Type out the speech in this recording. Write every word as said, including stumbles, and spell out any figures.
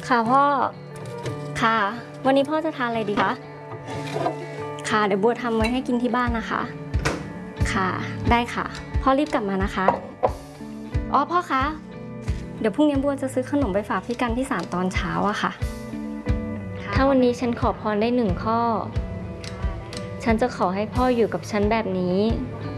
ค่ะพ่อค่ะวันนี้พ่อจะทานอะไรดีคะค่ะเดี๋ยวบัวทำไว้ให้กินที่บ้านนะคะค่ะได้ค่ะพ่อรีบกลับมานะคะอ๋อพ่อคะเดี๋ยวพรุ่งนี้บัวจะซื้อขนมไปฝากพี่กันที่ศาลตอนเช้าอะค่ะถ้าวันนี้ฉันขอพรได้หนึ่งข้อฉันจะขอให้พ่ออยู่กับฉันแบบนี้